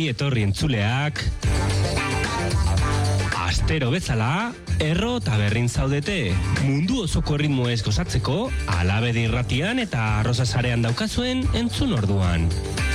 Ongi etorri entzuleak. Astero bezala, erro eta berrin zaudete. Mundu osoko ritmoez gozatzeko, Alabedi irratian eta Arrosa sarean daukazuen entzun orduan.